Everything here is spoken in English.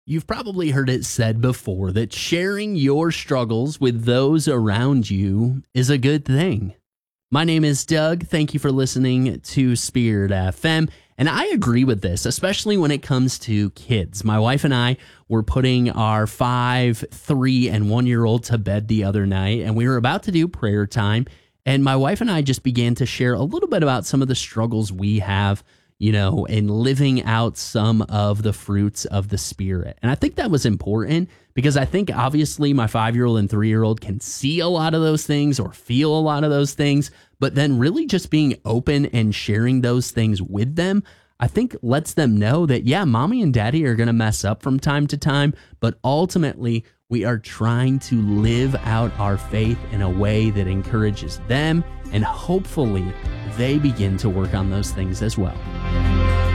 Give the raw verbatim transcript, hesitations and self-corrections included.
You've probably heard it said before that sharing your struggles with those around you is a good thing. My name is Doug. Thank you for listening to Spirit F M. And I agree with this, especially when it comes to kids. My wife and I were putting our five, three, and one-year-old to bed the other night, and we were about to do prayer time. And my wife and I just began to share a little bit about some of the struggles we have, you know, in living out some of the fruits of the Spirit. And I think that was important because I think obviously my five-year-old and three-year-old can see a lot of those things or feel a lot of those things, but then really just being open and sharing those things with them, I think lets them know that, yeah, mommy and daddy are going to mess up from time to time, but ultimately we are trying to live out our faith in a way that encourages them, and hopefully they begin to work on those things as well.